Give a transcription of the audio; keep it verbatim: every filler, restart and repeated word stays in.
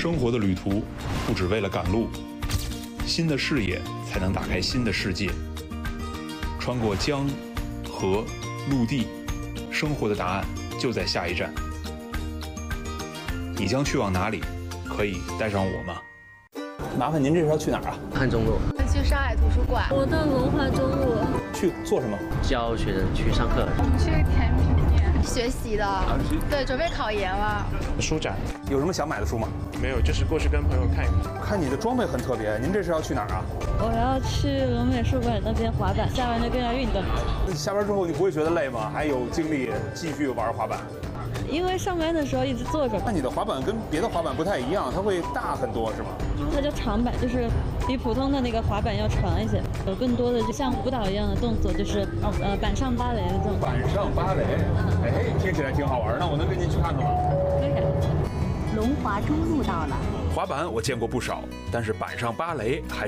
生活的旅途不只为了赶路，新的视野才能打开新的世界。穿过江、河、陆地，生活的答案就在下一站。你将去往哪里？可以带上我吗？ 麻烦您这是要去哪儿啊？ 汉中路。 去上海图书馆。 我到文化中路。 去做什么？ 教学生去上课。 我们去甜品店学习的。对，准备考研了。 书展。有什么想买的书吗？ 没有，就是过去跟朋友看一看。 看你的装备很特别，您这是要去哪儿啊？ 我要去龙美术馆那边滑板，下完就更要运动。 下班之后你不会觉得累吗？还有精力继续玩滑板？ 因为上班的时候一直坐着。 那你的滑板跟别的滑板不太一样，它会大很多是吗？ 它叫长板，就是比普通的那个滑板要长一些，有更多的就像舞蹈一样的动作，就是呃板上芭蕾的这种。 板上芭蕾，哎，听起来挺好玩。那我能跟您去看看吗？ 可以。 龙华中路到了。 滑板我见过不少，但是板上芭蕾还